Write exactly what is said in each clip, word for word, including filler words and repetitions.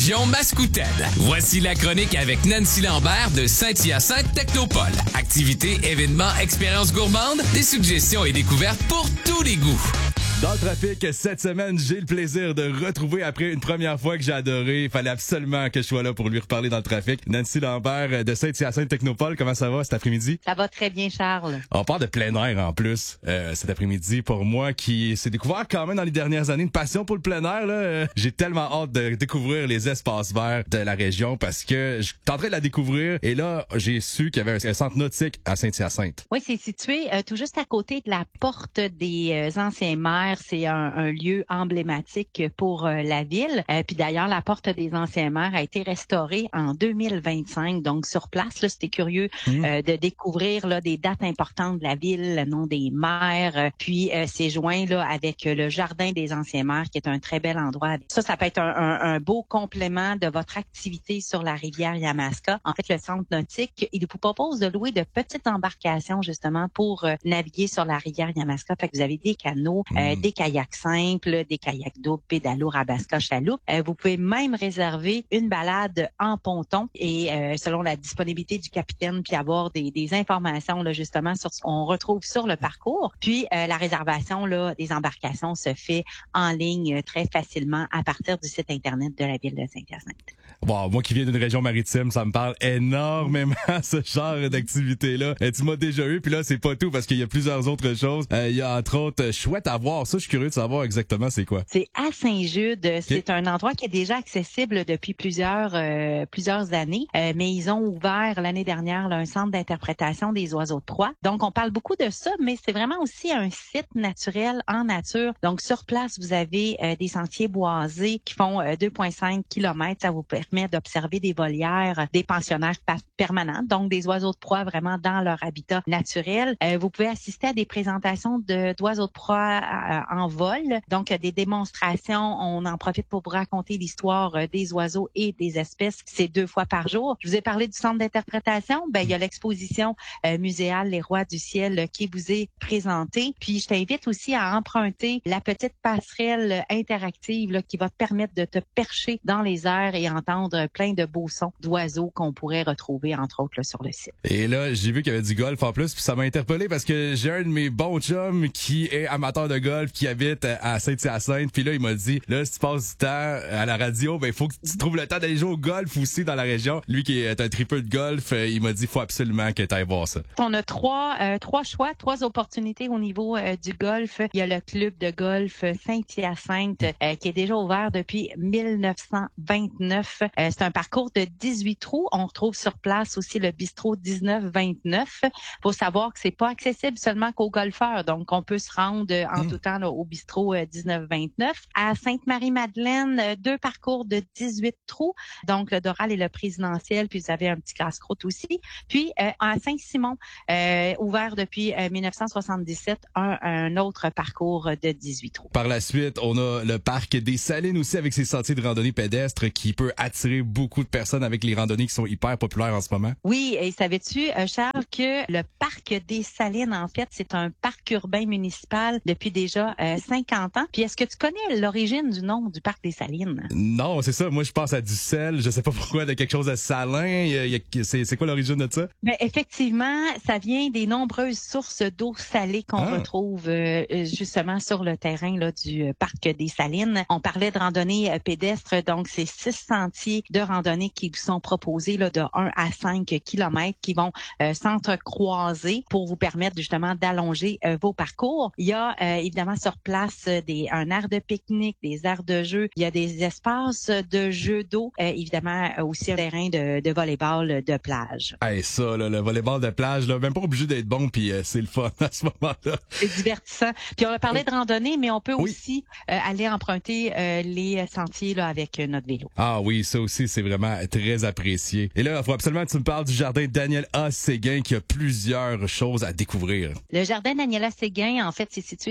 région mascoutaine. Voici la chronique avec Nancy Lambert de Saint-Hyacinthe Technopole. Activités, événements, expériences gourmandes, des suggestions et découvertes pour tous les goûts. Dans le trafic, cette semaine, j'ai le plaisir de retrouver après une première fois que j'ai adoré. Il fallait absolument que je sois là pour lui reparler dans le trafic. Nancy Lambert de Saint-Hyacinthe Technopole, comment ça va cet après-midi? Ça va très bien, Charles. On parle de plein air en plus euh, cet après-midi. Pour moi qui s'est découvert quand même dans les dernières années une passion pour le plein air, là, euh, j'ai tellement hâte de découvrir les espaces verts de la région parce que je suis en train de la découvrir et là, j'ai su qu'il y avait un centre nautique à Saint-Hyacinthe. Oui, c'est situé euh, tout juste à côté de la porte des euh, anciens maires. C'est un, un lieu emblématique pour euh, la ville. Euh, puis d'ailleurs, la porte des anciens maires a été restaurée en deux mille vingt-cinq. Donc sur place, là, c'était curieux mmh. euh, de découvrir là des dates importantes de la ville, le nom des maires. Euh, puis euh, c'est joint là avec le jardin des anciens maires, qui est un très bel endroit. Ça, ça peut être un, un, un beau complément de votre activité sur la rivière Yamaska. En fait, le centre nautique, il vous propose de louer de petites embarcations justement pour euh, naviguer sur la rivière Yamaska. Fait que vous avez des canots, mmh. euh, des kayaks simples, des kayaks doubles, pédalo, rabasca, chaloupe. Euh, vous pouvez même réserver une balade en ponton et euh, selon la disponibilité du capitaine, puis avoir des, des informations là justement sur ce qu'on retrouve sur le parcours. Puis euh, la réservation là des embarcations se fait en ligne très facilement à partir du site internet de la ville de Saint-Hyacinthe. Wow, moi qui viens d'une région maritime, ça me parle énormément ce genre d'activité-là. Et tu m'as déjà eu, puis là c'est pas tout parce qu'il y a plusieurs autres choses. Euh, il y a entre autres chouette à voir. Ça, je suis curieux de savoir exactement c'est quoi. C'est à Saint-Jude. Okay. C'est un endroit qui est déjà accessible depuis plusieurs euh, plusieurs années, euh, mais ils ont ouvert l'année dernière là, un centre d'interprétation des oiseaux de proie. Donc on parle beaucoup de ça, mais c'est vraiment aussi un site naturel en nature. Donc sur place, vous avez euh, des sentiers boisés qui font euh, deux virgule cinq kilomètres. Ça vous permet d'observer des volières, des pensionnaires permanents, donc des oiseaux de proie vraiment dans leur habitat naturel. Euh, vous pouvez assister à des présentations de d'oiseaux de proie euh, en vol, donc des démonstrations. On en profite pour vous raconter l'histoire euh, des oiseaux et des espèces. C'est deux fois par jour. Je vous ai parlé du centre d'interprétation. Ben il y a l'exposition euh, muséale Les Rois du Ciel euh, qui vous est présentée. Puis je t'invite aussi à emprunter la petite passerelle interactive là, qui va te permettre de te percher dans les airs et entendre plein de beaux sons d'oiseaux qu'on pourrait retrouver, entre autres, là, sur le site. Et là, j'ai vu qu'il y avait du golf en plus, puis ça m'a interpellé parce que j'ai un de mes bons chums qui est amateur de golf, qui habite à Saint-Hyacinthe, puis là, il m'a dit, là, si tu passes du temps à la radio, ben, il faut que tu trouves le temps d'aller jouer au golf aussi dans la région. Lui qui est un tripeux de golf, il m'a dit, il faut absolument que tu ailles voir ça. On a trois, euh, trois choix, trois opportunités au niveau euh, du golf. Il y a le club de golf Saint-Hyacinthe, euh, qui est déjà ouvert depuis mille neuf cent vingt-neuf. Euh, c'est un parcours de dix-huit trous. On retrouve sur place aussi le bistrot dix-neuf vingt-neuf. Faut savoir que c'est pas accessible seulement qu'aux golfeurs. Donc, on peut se rendre euh, en mmh. tout temps là, au bistrot euh, dix-neuf vingt-neuf. À Sainte-Marie-Madeleine, euh, deux parcours de dix-huit trous. Donc, le Doral et le présidentiel. Puis, vous avez un petit casse-croûte aussi. Puis, euh, à Saint-Simon, euh, ouvert depuis euh, mille neuf cent soixante-dix-sept, un, un autre parcours de dix-huit trous. Par la suite, on a le parc des Salines aussi avec ses sentiers de randonnée pédestre qui peut attirer beaucoup de personnes avec les randonnées qui sont hyper populaires en ce moment. Oui, et savais-tu, Charles, que le parc des Salines, en fait, c'est un parc urbain municipal depuis déjà euh, cinquante ans. Puis est-ce que tu connais l'origine du nom du parc des Salines? Non, c'est ça. Moi, je pense à du sel. Je sais pas pourquoi, de quelque chose de salin. Il y a, il y a, c'est, c'est quoi l'origine de ça? Ben, effectivement, ça vient des nombreuses sources d'eau salée qu'on ah. retrouve euh, justement sur le terrain là, du parc des Salines. On parlait de randonnée euh, pédestre, donc c'est six sentiers de randonnée qui vous sont proposés là, de un à cinq kilomètres qui vont euh, s'entrecroiser pour vous permettre justement d'allonger euh, vos parcours. Il y a euh, évidemment sur place des un aire de pique-nique, des aires de jeu. Il y a des espaces de jeux d'eau, euh, évidemment aussi un terrain de, de volleyball de plage. Hey, ça, là, le volleyball de plage, là, même pas obligé d'être bon, puis euh, c'est le fun à ce moment-là. C'est divertissant. Puis on a parlé de randonnée, mais on peut oui. aussi euh, aller emprunter euh, les sentiers là, avec euh, notre vélo. Ah oui, ça aussi, c'est vraiment très apprécié. Et là, il faut absolument que tu me parles du jardin Daniel A. Séguin qui a plusieurs choses à découvrir. Le jardin Daniel A. Séguin, en fait, c'est situé sur la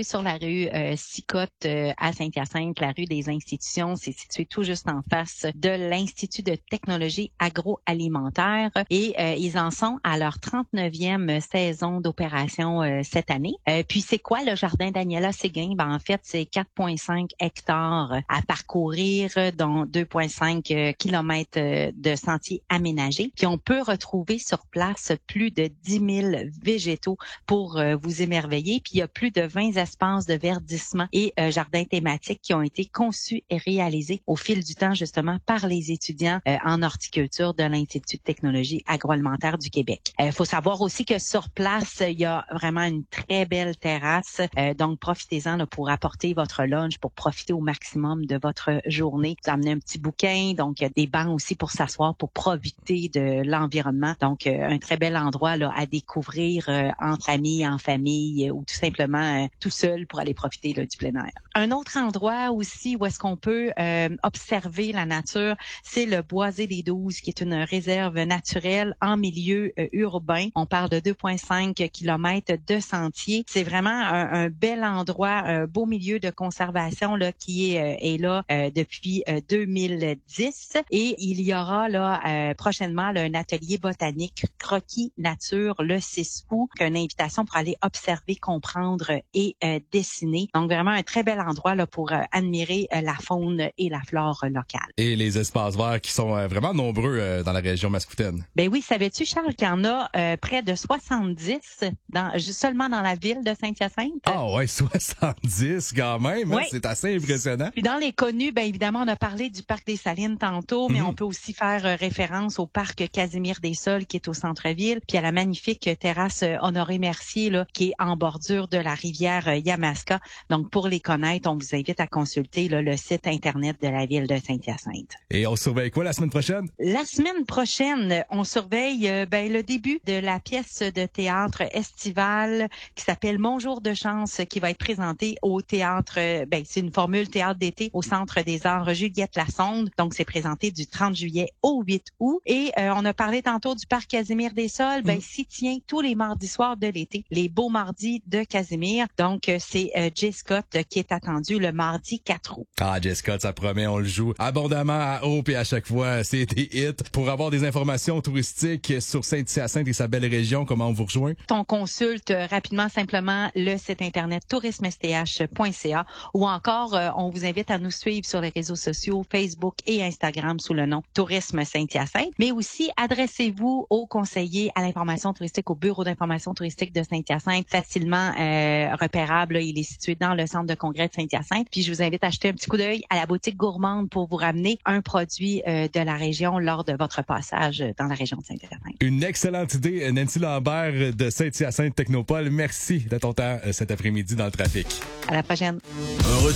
rue euh, Sicotte euh, à Saint-Hyacinthe, la rue des Institutions. C'est situé tout juste en face de l'Institut de technologie agroalimentaire et euh, ils en sont à leur trente-neuvième saison d'opération euh, cette année. Euh, puis c'est quoi le jardin Daniela Séguin? Ben, en fait, c'est quatre virgule cinq hectares à parcourir, dont deux virgule cinq kilomètres de sentiers aménagés. Puis on peut retrouver sur place plus de dix mille végétaux pour euh, vous émerveiller. Puis il y a plus de vingt espaces de verdissement et euh, jardins thématiques qui ont été conçus et réalisés au fil du temps justement par les étudiants euh, en horticulture de l'Institut de technologie agroalimentaire du Québec. Il euh, faut savoir aussi que sur place, il y a vraiment une très belle terrasse. Euh, donc profitez-en là, pour apporter votre lunch, pour profiter au maximum de votre journée. Vous amenez un petit bouquin, donc il y a des bancs aussi pour s'asseoir, pour profiter de l'environnement. Donc euh, un très bel endroit là à découvrir euh, entre amis, en famille euh, ou tout simplement euh, tout seul pour aller profiter là, du plein air. Un autre endroit aussi où est-ce qu'on peut euh, observer la nature, c'est le Boisé des Douze, qui est une réserve naturelle en milieu euh, urbain. On parle de deux virgule cinq kilomètres de sentiers. C'est vraiment un, un bel endroit, un beau milieu de conservation là qui est, euh, est là euh, depuis euh, deux mille dix. Et il y aura là euh, prochainement là, un atelier botanique croquis nature le six août, une invitation pour aller observer, comprendre et euh, dessiner. Donc vraiment un très bel endroit là pour euh, admirer euh, la faune et la flore euh, locale. Et les espaces verts qui sont euh, vraiment nombreux euh, dans la région mascoutaine. Ben oui, savais-tu Charles qu'il y en a euh, près de soixante-dix dans seulement dans la ville de Saint-Hyacinthe? Ah ouais, soixante-dix quand même, oui. Hein? C'est assez impressionnant. Puis dans les connus, ben évidemment, on a parlé du parc des Salines tantôt, mais mm-hmm. on peut aussi faire euh, référence au parc Casimir-des-Sols qui est au centre-ville, puis à la magnifique terrasse euh, Honoré-Mercier là, qui est en bordure de la rivière euh, Yamaska. Donc pour les connaître, on vous invite à consulter là, le site internet de la ville de Saint-Hyacinthe. Et on surveille quoi la semaine prochaine? La semaine prochaine, on surveille euh, ben, le début de la pièce de théâtre estivale qui s'appelle Mon jour de chance, qui va être présentée au théâtre, euh, ben c'est une formule théâtre d'été au Centre des Arts Juliette Lassonde. Donc c'est présenté du trente juillet au huit août. Et euh, on a parlé tantôt du parc Casimir-des-Sols, ben mmh. s'y tient tous les mardis soirs de l'été, les beaux mardis de Casimir. Donc euh, c'est euh, Jay Scott euh, qui est attendu le mardi quatre août. Ah, Jay Scott, ça promet, on le joue abondamment à haut et à chaque fois, c'est des hits. Pour avoir des informations touristiques sur Saint-Hyacinthe et sa belle région, comment on vous rejoint? On consulte euh, rapidement simplement le site internet tourisme s t h point c a ou encore euh, on vous invite à nous suivre sur les réseaux sociaux Facebook et Instagram sous le nom Tourisme Saint-Hyacinthe. Mais aussi, adressez-vous aux conseillers à l'information touristique, au bureau d'information touristique de Saint-Hyacinthe, facilement euh, repérable. Là, il est situé dans le centre de congrès de Saint-Hyacinthe. Puis je vous invite à jeter un petit coup d'œil à la boutique gourmande pour vous ramener un produit euh, de la région lors de votre passage dans la région de Saint-Hyacinthe. Une excellente idée, Nancy Lambert de Saint-Hyacinthe Technopole. Merci de ton temps cet après-midi dans le trafic. À la prochaine. Un retour